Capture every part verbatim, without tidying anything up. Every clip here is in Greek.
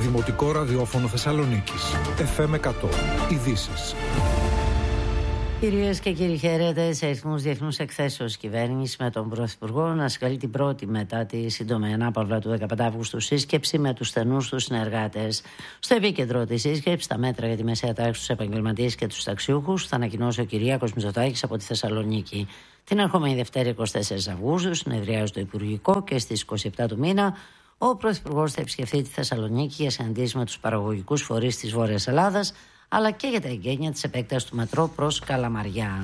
Δημοτικό Ραδιόφωνο Θεσσαλονίκης. εφ εμ εκατό. Ειδήσεις. Κυρίες και κύριοι, χαίρετε. Σε αριθμούς διεθνούς εκθέσεως κυβέρνηση με τον Πρωθυπουργό να ασκαλεί την πρώτη μετά τη σύντομη ανάπαυλα του δεκαπέντε Αυγούστου σύσκεψη με τους στενούς του συνεργάτες. Στο επίκεντρο της σύσκεψης, τα μέτρα για τη μεσαία τάξη, τους επαγγελματίες και τους ταξιούχους, θα ανακοινώσει ο Κυριάκος Μητσοτάκης από τη Θεσσαλονίκη. Την ερχόμενη Δευτέρα, εικοστή τέταρτη Αυγούστου, συνεδριάζει το Υπουργικό και στις είκοσι επτά του μήνα ο Πρωθυπουργός θα επισκεφθεί τη Θεσσαλονίκη για συναντήσεις με τους παραγωγικούς φορείς της Βόρειας Ελλάδας, αλλά και για τα εγγένεια της επέκτασης του μετρό προς Καλαμαριά.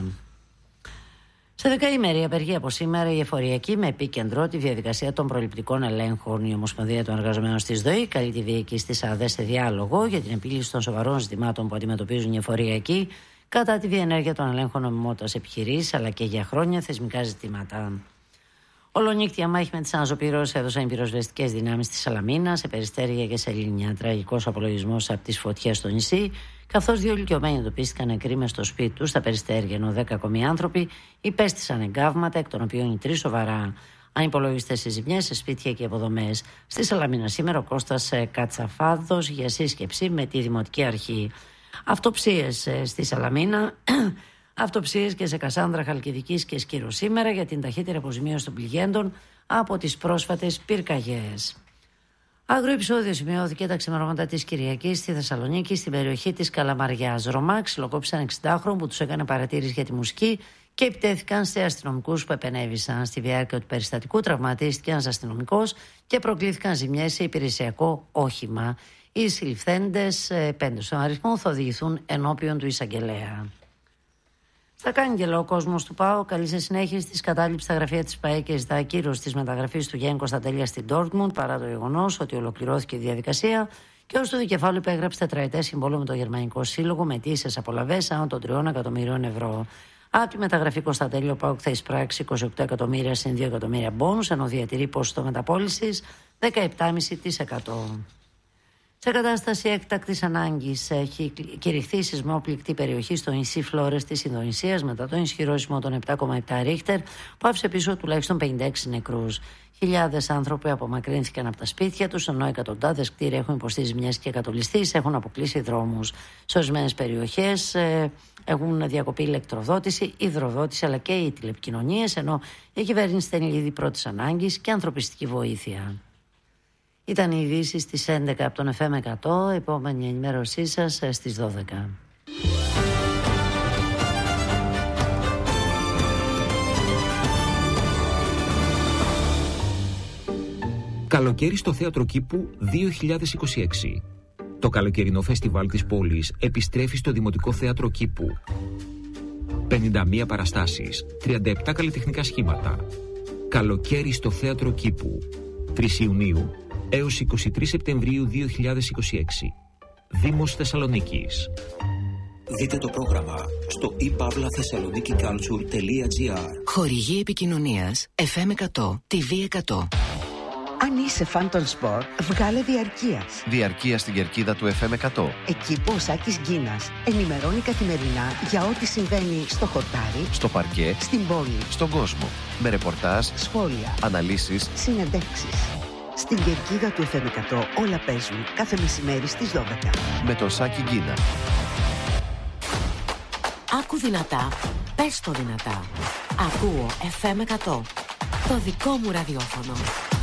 Σε δεκαήμερη απεργία από σήμερα, η εφοριακή με επίκεντρο τη διαδικασία των προληπτικών ελέγχων. Η Ομοσπονδία των Εργαζομένων στη ΔΟΗ καλεί τη διοίκηση της ΑΔΕ σε διάλογο για την επίλυση των σοβαρών ζητημάτων που αντιμετωπίζουν οι εφοριακοί κατά τη διενέργεια των ελέγχων νομιμότητας επιχειρήσης, αλλά και για χρόνια θεσμικά ζητήματα. Ολονύκτια μάχη με τις αναζωπυρώσεις έδωσαν οι πυροσβεστικές δυνάμεις της Σαλαμίνα, σε Περιστέρια και σε Λίνια. Τραγικός απολογισμός από τις φωτιές στο νησί, καθώς δύο ηλικιωμένοι εντοπίστηκαν νεκροί μες στο σπίτι τους στα Περιστέρια, ενώ δέκα ακόμη άνθρωποι υπέστησαν εγκάβματα, εκ των οποίων οι τρεις σοβαρά. Ανυπολογιστές οι ζημιές σε σπίτια και υποδομές. Στη Σαλαμίνα σήμερα ο Κώστας Κατσαφάδος για σύσκεψη με τη Δημοτική Αρχή. Αυτοψίες στη Σαλαμίνα. Αυτοψίες και σε Κασάνδρα, Χαλκιδικής και Σκύρο σήμερα για την ταχύτερη αποζημίωση των πληγέντων από τις πρόσφατες πυρκαγιές. Άγριο επεισόδιο σημειώθηκε τα ξημερώματα της Κυριακής στη Θεσσαλονίκη, στην περιοχή της Καλαμαριάς. Ρωμά ξυλοκόπησαν εξηντάχρονο που τους έκανε παρατήρηση για τη μουσική και επιτέθηκαν σε αστυνομικούς που επενέβησαν. Στη διάρκεια του περιστατικού τραυματίστηκε ένας αστυνομικός και προκλήθηκαν ζημιές σε υπηρεσιακό όχημα. Οι συλληφθέντες, πέντε στον αριθμό, θα οδηγηθούν ενώπιον του εισαγγελέα. Θα κάνει και ο κόσμος του ΠΑΟ. Καλεί σε συνέχιση τη κατάληψη στα γραφεία της ΠΑΕ και ζητά ακύρωση τη μεταγραφή του Γιάννη Κωνσταντέλια στην Ντόρτμουντ, παρά το γεγονός ότι ολοκληρώθηκε η διαδικασία και ως του δικεφάλου υπέγραψε τετραετέ συμβόλαιο με το Γερμανικό Σύλλογο με αιτήσεις απολαβές άνω των τριών εκατομμυρίων ευρώ. Από τη μεταγραφή Κωνσταντέλια, ο ΠΑΟΚ θα εισπράξει είκοσι οκτώ εκατομμύρια συν δύο εκατομμύρια μπόνους, ενώ διατηρεί ποσοστό μεταπώλησης δεκαεπτά κόμμα πέντε τοις εκατό. Σε κατάσταση έκτακτης ανάγκης έχει κηρυχθεί σεισμόπληκτη περιοχή στο νησί Φλόρες της Ινδονησίας μετά τον ισχυρό σεισμό των επτά κόμμα επτά Ρίχτερ που άφησε πίσω τουλάχιστον πενήντα έξι νεκρούς. Χιλιάδες άνθρωποι απομακρύνθηκαν από τα σπίτια τους, ενώ εκατοντάδες κτίρια έχουν υποστεί ζημιές και κατολιστήσεις, έχουν αποκλείσει δρόμους. Σε ορισμένες περιοχές ε, έχουν διακοπεί ηλεκτροδότηση, υδροδότηση αλλά και οι τηλεπικοινωνίες, ενώ η κυβέρνηση στέλνει ήδη πρώτης ανάγκης και ανθρωπιστική βοήθεια. Ήταν οι ειδήσεις στις έντεκα από τον εφ εμ εκατό, επόμενη ενημέρωσή σας στις δώδεκα. Καλοκαίρι στο Θέατρο Κήπου δύο χιλιάδες είκοσι έξι. Το καλοκαιρινό φεστιβάλ της πόλης επιστρέφει στο Δημοτικό Θέατρο Κήπου. πενήντα μία παραστάσεις, τριάντα επτά καλλιτεχνικά σχήματα. Καλοκαίρι στο Θέατρο Κήπου. τρεις Ιουνίου έως εικοστή τρίτη Σεπτεμβρίου δύο χιλιάδες είκοσι έξι. Δήμος Θεσσαλονίκης. Δείτε το πρόγραμμα στο i pavla thessaloniki culture τελεία gr. Χορηγή επικοινωνίας εφ εμ εκατό, τι βι εκατό. Αν είσαι φαν των σπορ, βγάλε διαρκείας. Διαρκεία στην κερκίδα του εφ εμ εκατό. Εκεί που ο Σάκης Γκίνας ενημερώνει καθημερινά για ό,τι συμβαίνει στο χορτάρι, στο παρκέ, στην πόλη, στον κόσμο. Με ρεπορτάζ, σχόλια, αναλύσεις, συνεντεύξεις. Στην κερκίδα του εφ εμ εκατό όλα παίζουν κάθε μεσημέρι στις δώδεκα. Με τον Σάκη Γκίνα. Άκου δυνατά, πες το δυνατά. Ακούω εφ εμ εκατό. Το δικό μου ραδιόφωνο.